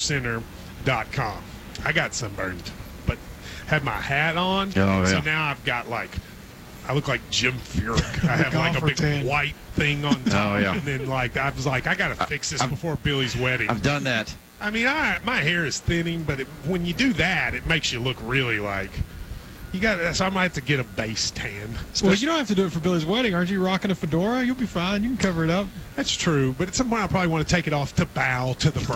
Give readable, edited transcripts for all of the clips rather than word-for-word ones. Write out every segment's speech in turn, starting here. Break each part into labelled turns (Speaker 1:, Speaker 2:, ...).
Speaker 1: SportsCenter.com. I got sunburned, but had my hat on.
Speaker 2: Oh, yeah.
Speaker 1: So now I've got I look like Jim Furyk. I have like a big white thing on top.
Speaker 2: Oh, yeah.
Speaker 1: And then I was like, I got to fix this before Billy's wedding.
Speaker 2: I've done that.
Speaker 1: I mean, my hair is thinning, but when you do that, it makes you look really like you got. So I might have to get a base tan.
Speaker 3: Well, you don't have to do it for Billy's wedding. Aren't you rocking a fedora? You'll be fine. You can cover it up.
Speaker 1: That's true, but at some point I probably want to take it off to bow to the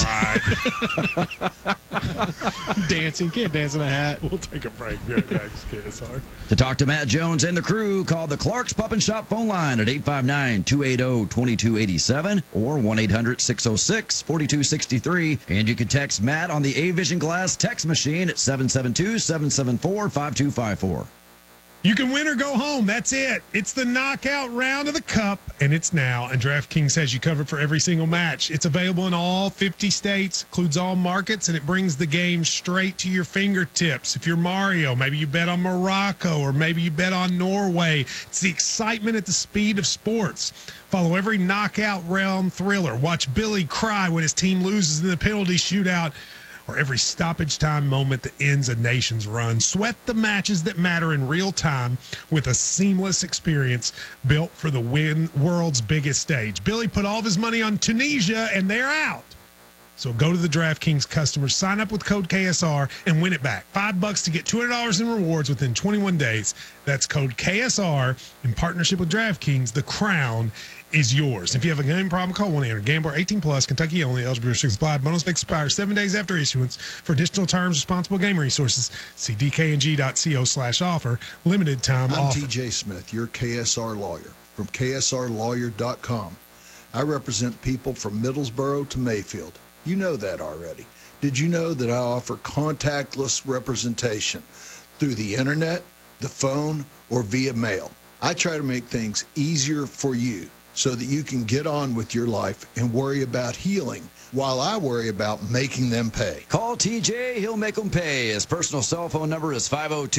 Speaker 1: bride.
Speaker 3: Dancing, can't dance in a hat.
Speaker 1: We'll take a break. Be right back. KSR.
Speaker 2: To talk to Matt Jones and the crew, call the Clark's Pup and Shop phone line at 859-280-2287 or 1-800-606-4263. And you can text Matt on the A-Vision Glass text machine at 772-774-5254.
Speaker 1: You can win or go home. That's it. It's the knockout round of the Cup, and it's now. And DraftKings has you covered for every single match. It's available in all 50 states, includes all markets, and it brings the game straight to your fingertips. If you're Mario, maybe you bet on Morocco, or maybe you bet on Norway. It's the excitement at the speed of sports. Follow every knockout round thriller. Watch Billy cry when his team loses in the penalty shootout, or every stoppage time moment that ends a nation's run. Sweat the matches that matter in real time with a seamless experience built for the world's biggest stage. Billy put all of his money on Tunisia, and they're out. So go to the DraftKings customers, sign up with code KSR, and win it back. $5 to get $200 in rewards within 21 days. That's code KSR in partnership with DraftKings. The crown is yours. If you have a gambling problem, call 1-800-GAMBLER. 18 plus, Kentucky only. Eligible restrictions apply. Bonus expires 7 days after issuance. For additional terms, responsible game resources, see dkng.co/offer. Limited time offer.
Speaker 4: I'm TJ Smith, your KSR lawyer from KSRlawyer.com. I represent people from Middlesboro to Mayfield. You know that already. Did you know that I offer contactless representation through the internet, the phone, or via mail? I try to make things easier for you so that you can get on with your life and worry about healing while I worry about making them pay.
Speaker 2: Call TJ, he'll make them pay. His personal cell phone number is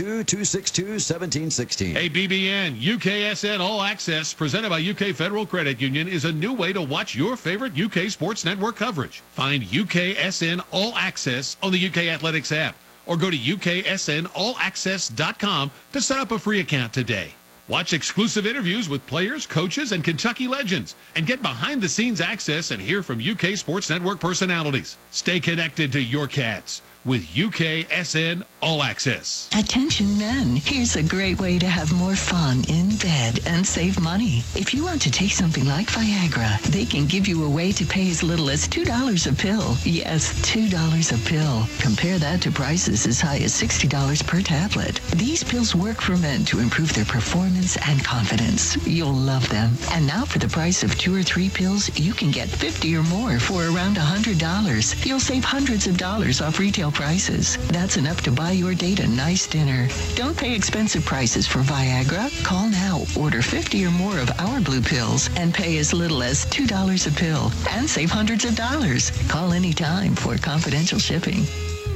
Speaker 2: 502-262-1716.
Speaker 5: Hey, BBN, UKSN All Access, presented by UK Federal Credit Union, is a new way to watch your favorite UK sports network coverage. Find UKSN All Access on the UK Athletics app, or go to UKSNAllAccess.com to set up a free account today. Watch exclusive interviews with players, coaches, and Kentucky legends, and get behind-the-scenes access and hear from UK Sports Network personalities. Stay connected to your Cats with UKSN All Access.
Speaker 6: Attention men, here's a great way to have more fun in bed and save money. If you want to take something like Viagra, they can give you a way to pay as little as $2 a pill. Yes, $2 a pill. Compare that to prices as high as $60 per tablet. These pills work for men to improve their performance and confidence. You'll love them. And now for the price of 2 or 3 pills, you can get 50 or more for around $100. You'll save hundreds of dollars off retail prices. That's enough to buy your date a nice dinner. Don't pay expensive prices for Viagra. Call now, order 50 or more of our blue pills, and pay as little as $2 a pill and save hundreds of dollars. Call anytime for confidential shipping.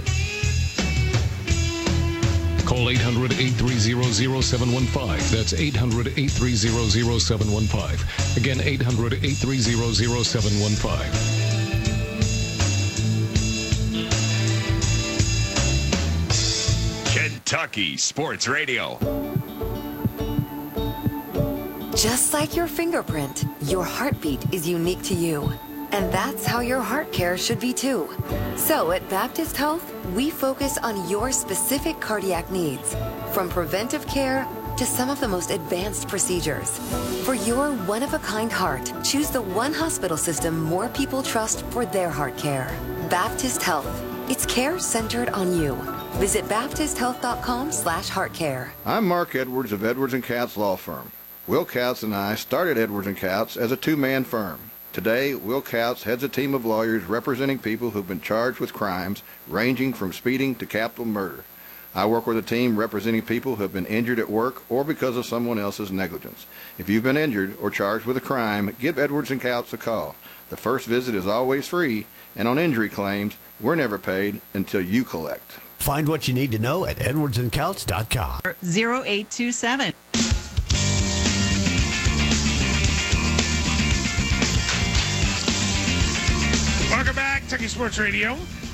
Speaker 7: Call 800-830-0715. That's 800-830-0715. Again, 800-830-0715.
Speaker 8: Kentucky Sports Radio.
Speaker 9: Just like your fingerprint, your heartbeat is unique to you. And that's how your heart care should be too. So at Baptist Health, we focus on your specific cardiac needs, from preventive care to some of the most advanced procedures. For your one-of-a-kind heart, choose the one hospital system more people trust for their heart care. Baptist Health. It's care centered on you. Visit baptisthealth.com/heartcare.
Speaker 10: I'm Mark Edwards of Edwards & Katz Law Firm. Will Katz and I started Edwards & Katz as a two-man firm. Today, Will Katz heads a team of lawyers representing people who've been charged with crimes ranging from speeding to capital murder. I work with a team representing people who have been injured at work or because of someone else's negligence. If you've been injured or charged with a crime, give Edwards & Katz a call. The first visit is always free, and on injury claims, we're never paid until you collect.
Speaker 11: Find what you need to know at edwardsandcouch.com.
Speaker 12: 0827.
Speaker 1: Welcome back, Kentucky Sports Radio.